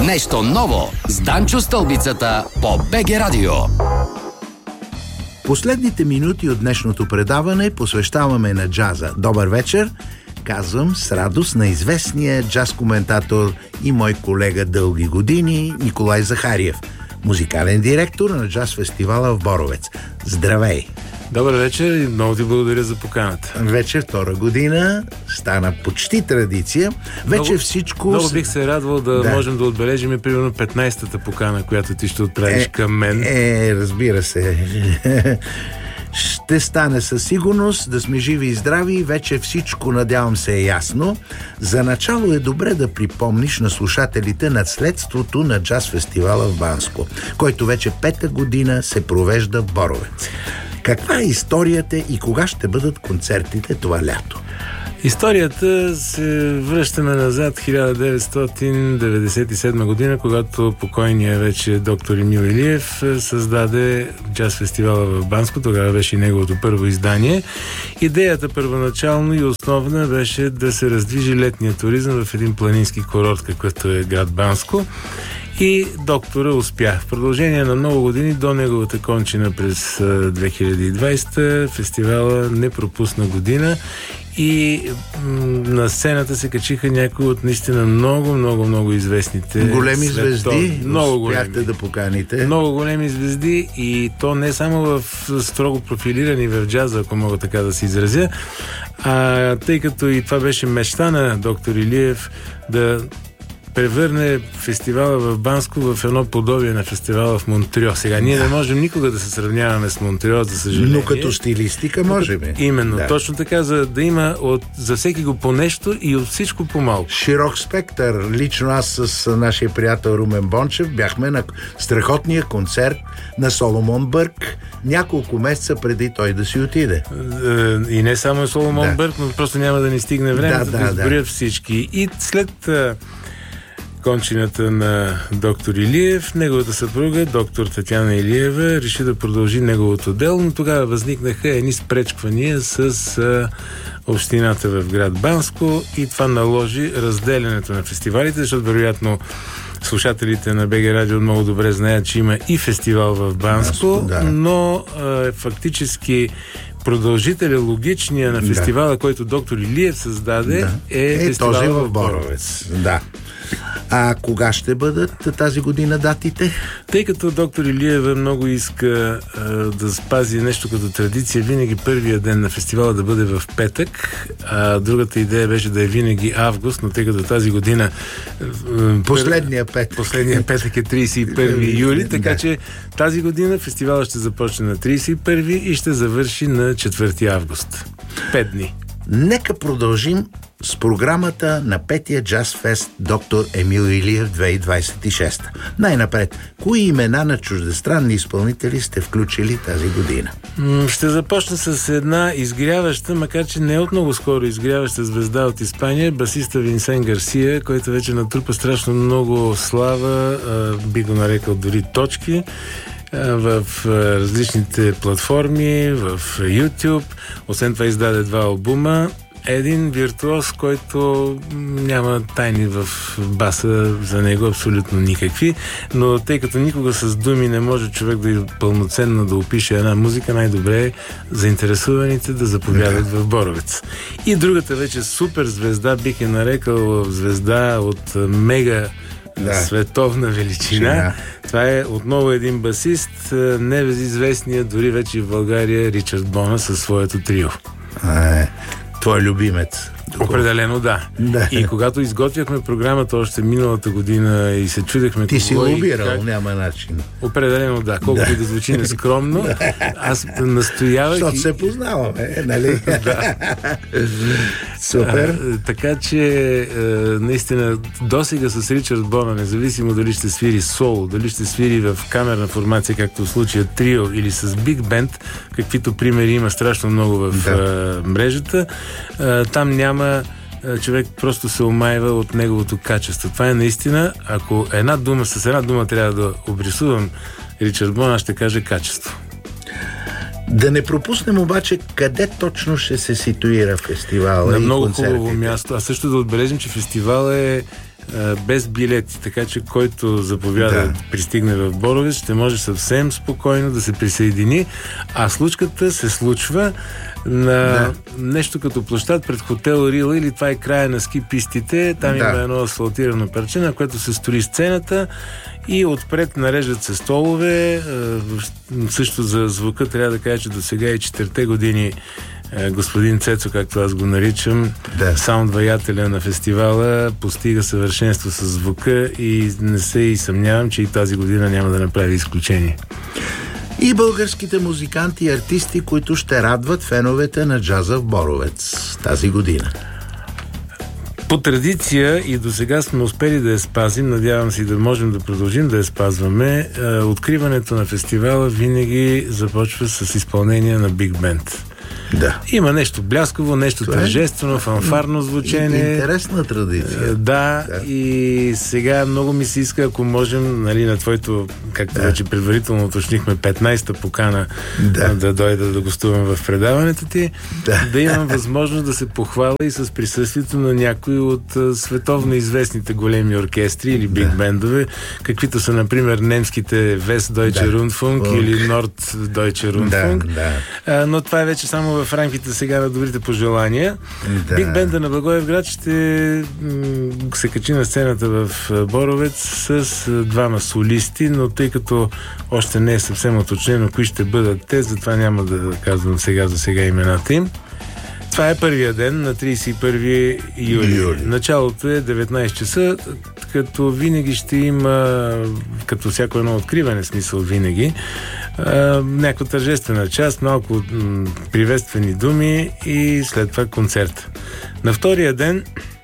Нещо ново с Данчо Стълбицата по БГ Радио. Последните минути от днешното предаване посвещаваме на джаза. Добър вечер! Казвам с радост на известния джаз-коментатор и мой колега дълги години Николай Захариев, музикален директор на джаз-фестивала в Боровец. Здравей! Добър вечер и много ти благодаря за поканата. Вече втора година, стана почти традиция. Вече всичко... Много бих се радвал да можем да отбележим примерно 15-та покана, която ти ще отправиш към мен. Разбира се. Ще стане със сигурност, да сме живи и здрави. Вече всичко, надявам се, е ясно. За начало е добре да припомниш на слушателите наследството на джаз-фестивала в Банско, който вече 5-та година се провежда в Боровец. Каква е историята и кога ще бъдат концертите това лято? Историята се връщаме назад 1997 година, когато покойният вече доктор Емил Илиев създаде джаз-фестивала в Банско. Тогава беше и неговото първо издание. Идеята първоначално и основна беше да се раздвижи летния туризъм в един планински курорт, какъвто е град Банско. И доктора успя. В продължение на много години до неговата кончина през 2020 фестивала не пропусна година и на сцената се качиха някои от наистина много известните големи звезди. Много големи. Да поканите. Много големи звезди и то не само в строго профилирани в джаза, ако мога така да се изразя, тъй като и това беше мечта на доктор Илиев да превърне фестивала в Банско в едно подобие на фестивала в Монтрео. Сега ние не можем никога да се сравняваме с Монтрео, за съжаление. Но като стилистика можем. Именно, точно така, за да има за всеки го по нещо и от всичко по малко. Широк спектър. Лично аз с нашия приятел Румен Бончев бяхме на страхотния концерт на Соломон Бърк няколко месеца преди той да си отиде. И не само Соломон Бърк, но просто няма да ни стигне времето да изборят всички. И след кончината на доктор Илиев, неговата съпруга, доктор Татяна Илиева, реши да продължи неговото дело, но тогава възникнаха едни спречквания с общината в град Банско и това наложи разделянето на фестивалите, защото вероятно слушателите на БГ Радио много добре знаят, че има и фестивал в Банско, но фактически продължителя, логичния на фестивала, който доктор Илиев създаде, е фестивал в Боровец. Да. А кога ще бъдат тази година датите? Тъй като доктор Илиева много иска да спази нещо като традиция, винаги първия ден на фестивала да бъде в петък, а другата идея беше да е винаги август, но тъй като тази година последния петък е 31 юли, така че тази година фестивала ще започне на 31 и ще завърши на 4 август. 5 дни. Нека продължим с програмата на 5-я джаз фест доктор Емил Илиев 2026. Най-напред, кои имена на чуждестранни изпълнители сте включили тази година? Ще започна с една изгряваща, макар че не от много скоро изгряваща звезда от Испания, басиста Винсен Гарсия, който вече натрупа страшно много слава, би го нарекал дори точки, в различните платформи, в YouTube. Освен това издаде 2 албума. Един виртуоз, който няма тайни в баса за него, абсолютно никакви, но тъй като никога с думи не може човек да пълноценно да опише една музика, най-добре е заинтересуваните да заповядат в Боровец. И другата вече супер звезда, бих я нарекал звезда от мега световна величина. Това е отново един басист, небезизвестния дори вече в България Ричард Бона със своето трио. Твой любимец. Определено да. И когато изготвяхме програмата още миналата година и се чудехме... Ти си лобирал, няма начин. Определено да. Колкото да звучи нескромно, аз настоявах... Защото се познаваме, нали? Супер. Така че наистина досега с Ричард Бона, независимо дали ще свири соло, дали ще свири в камерна формация, както в случая трио, или с биг бенд, каквито примери има страшно много в мрежата, там няма човек просто се омайва от неговото качество. Това е наистина, ако с една дума трябва да обрисувам Ричард Бон, аз ще кажа качество. Да не пропуснем обаче къде точно ще се ситуира фестивала. На много хубаво място. А също да отбележим, че фестивал е без билети, така че който заповяда да пристигне в Боровец, ще може съвсем спокойно да се присъедини, а случката се случва на нещо като площад пред хотел Рила, или това е края на ски пистите. Там има едно асфалтирано парче, на което се строи сцената и отпред нареждат се столове. Също за звука трябва да кажа, че до сега и 4 години господин Цецо, както аз го наричам, саунд ваятеля на фестивала, постига съвършенство с звука и не се и съмнявам, че и тази година няма да направи изключение. И българските музиканти и артисти, които ще радват феновете на джаза в Боровец тази година. По традиция и до сега сме успели да я спазим, надявам се и да можем да продължим да я спазваме. Откриването на фестивала винаги започва с изпълнение на биг бенд. Да. Има нещо блясково, нещо тържествено, фанфарно звучение. Интересна традиция. Да, и сега много ми се иска, ако можем, нали, на твоето, както вече предварително уточнихме, 15-та покана да дойда да гостувам в предаването ти, да имам възможност да се похваля и с присъствието на някои от световно известните големи оркестри или биг бендове, каквито са, например, немските Westdeutsche Rundfunk или Norddeutsche Rundfunk. Но това е вече само в рамките сега на добрите пожелания. Биг бенда на Благоевград ще се качи на сцената в Боровец с двама солисти, но тъй като още не е съвсем уточнено кои ще бъдат те, затова няма да казвам сега имената им. Това е първия ден, на 31 юли. Началото е 19 часа, като винаги ще има, като всяко едно откриване, смисъл винаги, някаква тържествена част, малко приветствени думи и след това концерт. На втория ден,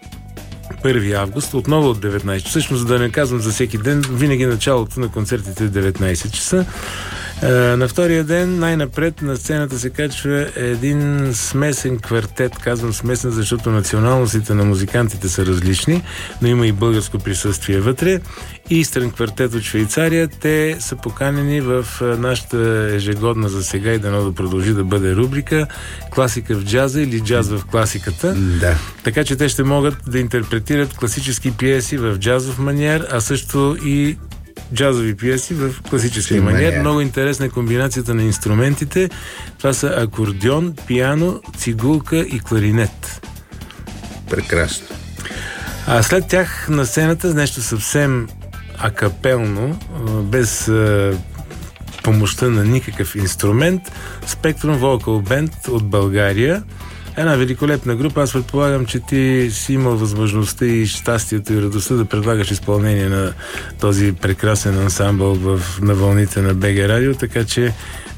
1 август, отново от 19 часа, всъщност да не казвам за всеки ден, винаги началото на концертите е 19 часа. На втория ден най-напред на сцената се качва един смесен квартет. Казвам смесен, защото националностите на музикантите са различни, но има и българско присъствие вътре. Истрен квартет от Швейцария. Те са поканени в нашата ежегодна за сега и дано да продължи да бъде рубрика Класика в джаза или джаз в класиката. Така че те ще могат да интерпретират класически пиеси в джазов маниер, а също и джазови пиеси в класически маниер. Много интересна е комбинацията на инструментите. Това са акордеон, пиано, цигулка и кларинет. Прекрасно. А след тях на сцената нещо съвсем акапелно, без помощта на никакъв инструмент, Spectrum Vocal Band от България. Една великолепна група. Аз предполагам, че ти си имал възможността и щастието и радостта да предлагаш изпълнение на този прекрасен ансамбъл на вълните на БГ Радио, така че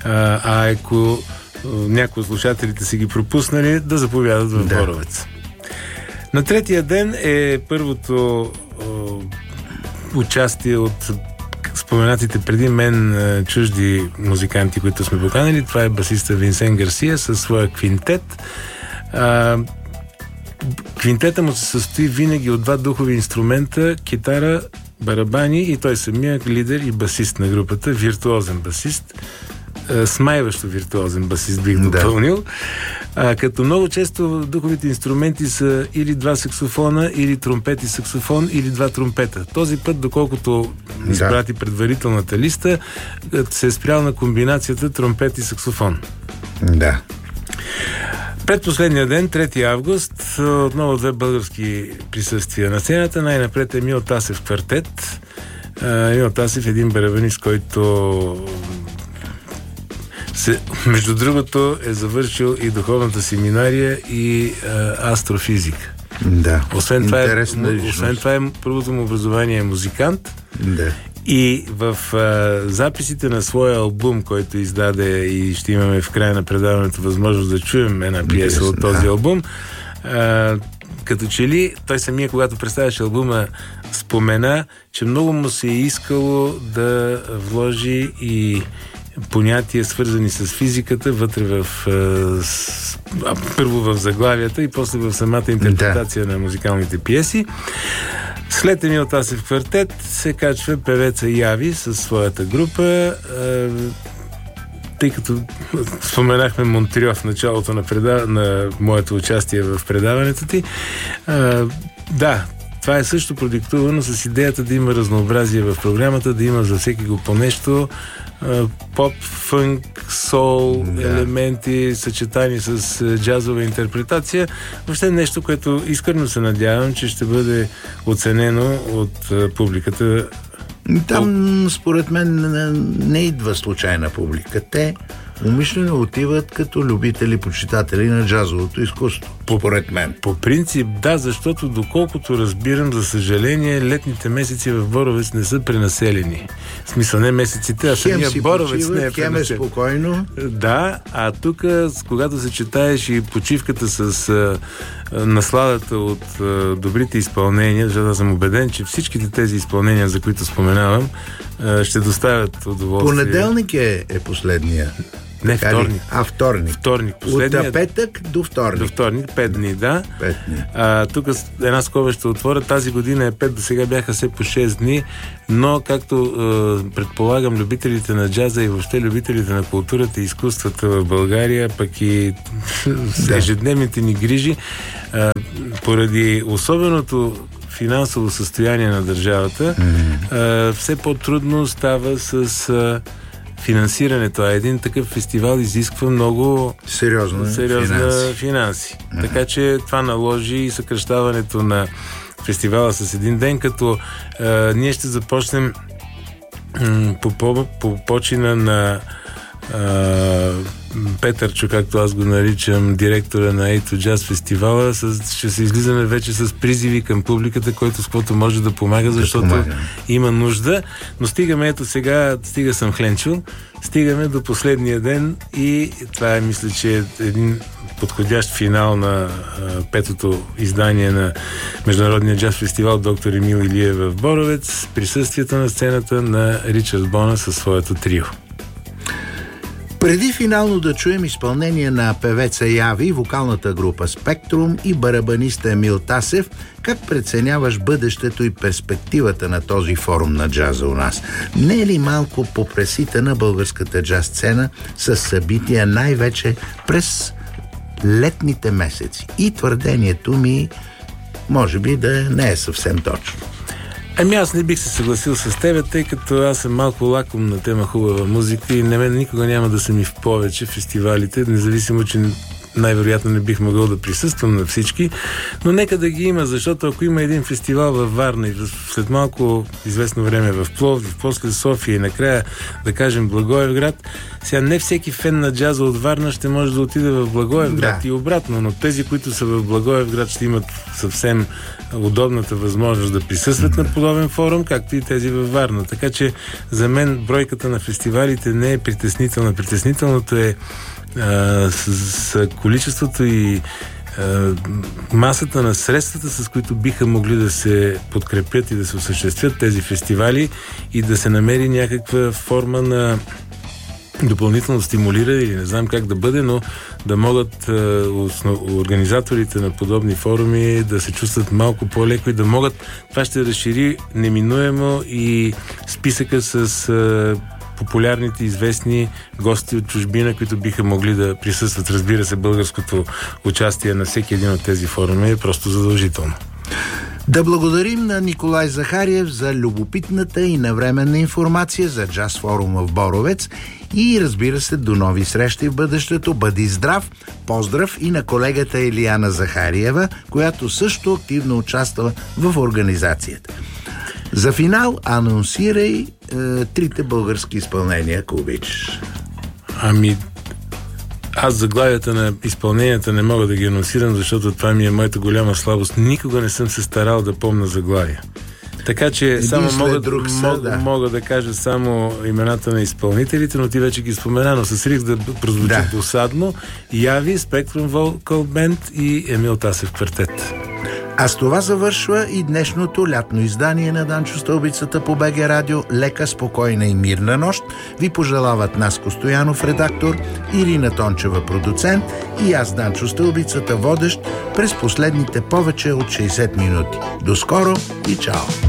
ако някои от слушателите си ги пропуснали, да заповядат в Боровец. На третия ден е първото участие от споменатите преди мен чужди музиканти, които сме поканали. Това е басиста Винсен Гарсия със своя квинтет. Квинтета му се състои винаги от два духови инструмента, китара, барабани и той самия лидер и басист на групата, виртуозен басист, смайващо виртуозен басист бих допълнил. Като много често духовите инструменти са или два саксофона, или тромпет и саксофон, или два тромпета. Този път, доколкото изпрати предварителната листа, се е спрял на комбинацията тромпет и саксофон. Предпоследния ден, 3 август, отново две български присъствия на сцената. Най-напред е Емил Тасев квартет. Емил Тасев е един барабанист, който между другото е завършил и духовната семинария и астрофизика. Освен това, първото му образование е музикант. И в записите на своя албум, който издаде и ще имаме в края на предаването възможност да чуем една пиеса от този албум, като че ли той самия, когато представяше албума, спомена, че много му се е искало да вложи и понятия, свързани с физиката, вътре първо в заглавията и после в самата интерпретация на музикалните пиеси. След Емил Тасев квартет се качва певеца Яви със своята група. Тъй като споменахме Монтрио в началото на моето участие в предаването ти. това е също продиктувано с идеята да има разнообразие в програмата, да има за всеки го по нещо. Поп, фънк, сол, елементи, съчетани с джазова интерпретация. Въобще нещо, което искрено се надявам, че ще бъде оценено от публиката. Там, според мен, не идва случайна публика. Те умишлено отиват като любители, почитатели на джазовото изкуство. Според мен. По принцип, да, защото доколкото разбирам, за съжаление, летните месеци в Боровец не са пренаселени. В смисъл, не месеците, а самия Боровец не е пренаселен. Хем е спокойно. Да, а тук, когато се четаеш и почивката с насладата от добрите изпълнения, защото аз съм убеден, че всичките тези изпълнения, за които споменавам, ще доставят удоволствие. Понеделник е последния. Не, вторник. Вторник. От петък до вторник. До вторник, 5 дни, да. 5 дни. Тук една скоба ще отворя. Тази година е 5, до сега бяха все по 6 дни, но както предполагам, любителите на джаза и въобще любителите на културата и изкуствата в България, пък и ежедневните ни грижи, поради особеното финансово състояние на държавата, все по-трудно става с финансирането. А един такъв фестивал изисква много сериозна финанси. Така че това наложи и съкращаването на фестивала с един ден, като ние ще започнем по почина на Петърчо, както аз го наричам, директора на Ейто Джаз фестивала, ще се излизаме вече с призиви към публиката, който с каквото може да помага, защото има нужда. Но стигаме, ето сега, съм хленчил, стигаме до последния ден и това е, мисля, че е един подходящ финал на петото издание на Международния джаз фестивал Доктор Емил Илиев в Боровец, присъствието на сцената на Ричард Бона със своето трио. Преди финално да чуем изпълнение на певеца Яви, вокалната група Спектрум и барабаниста Емил Тасев, как преценяваш бъдещето и перспективата на този форум на джаза у нас? Не е ли малко попреситана българската джаз сцена с събития най-вече през летните месеци? И твърдението ми може би да не е съвсем точно. Аз не бих се съгласил с теб, тъй като аз съм малко лаком на тема хубава музика и на мен никога няма да са ми в повече фестивалите, независимо, че най-вероятно не бих могъл да присъствам на всички, но нека да ги има, защото ако има един фестивал във Варна и след малко известно време в Пловдив, после София и накрая, да кажем, Благоевград, сега не всеки фен на джаза от Варна ще може да отиде в Благоевград и обратно, но тези, които са в Благоевград, ще имат съвсем удобната възможност да присъстват на подобен форум, както и тези във Варна. Така че за мен бройката на фестивалите не е притеснителна. Притеснителното е с количеството и масата на средствата, с които биха могли да се подкрепят и да се осъществят тези фестивали и да се намери някаква форма на допълнително стимулиране или не знам как да бъде, но да могат организаторите на подобни форуми да се чувстват малко по-леко и да могат. Това ще разшири неминуемо и списъка с популярните, известни гости от чужбина, които биха могли да присъстват. Разбира се, българското участие на всеки един от тези форуми е просто задължително. Да благодарим на Николай Захариев за любопитната и навременна информация за джаз форума в Боровец и, разбира се, до нови срещи в бъдещето. Бъди здрав! Поздрав и на колегата Илияна Захариева, която също активно участва в организацията. За финал анонсирай трите български изпълнения, ако обичаш. Аз заглавията на изпълненията не мога да ги анонсирам, защото това ми е моята голяма слабост. Никога не съм се старал да помня заглавия. Така че само мога да кажа само имената на изпълнителите, но ти вече ги спомена, но с риск да прозвучи досадно. Яви, Спектрум Вокал Бенд и Емил Тасев квартет. А с това завършва и днешното лятно издание на Данчо Стълбицата по БГ Радио. Лека, спокойна и мирна нощ ви пожелават Наско Стоянов, редактор, Ирина Тончева, продуцент, и аз, Данчо Стълбицата, водещ през последните повече от 60 минути. До скоро и чао!